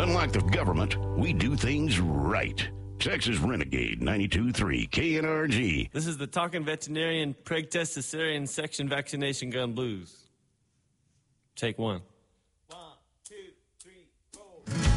Unlike the government, we do things right. Texas Renegade 92.3 KNRG. This is the Talking Veterinarian Preg Test Cesarean Section Vaccination Gun Blues. Take one.